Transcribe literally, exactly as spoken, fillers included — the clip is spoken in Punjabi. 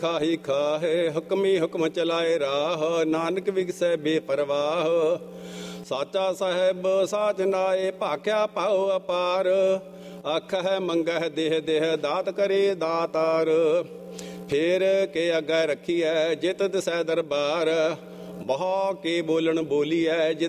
ਖਾਹੀ ਖਾਹੇ ਹੁਕਮੀ ਹੁਕਮ ਚਲਾਏ ਰਾਹ, ਨਾਨਕ ਵਿਗਸੈ ਬੇਪਰਵਾਹ। ਸਾਚਾ ਸਾਹਿਬ ਸਾਚ ਨਾਏ ਭਾਖਿਆ ਪਾਉ ਅਪਾਰ, ਆਖਹਿ ਮੰਗਹਿ ਦੇਹ ਦੇਹ ਦਾਤ ਕਰੇ ਦਾਤਾਰ। ਫੇਰ ਕੇ ਅੱਗੇ ਰੱਖੀਐ ਜਿਤ ਦਿਸੈ ਦਰਬਾਰ, ਬਹੁ ਕੇ ਬੋਲਣ ਬੋਲੀਐ ਜਿਤ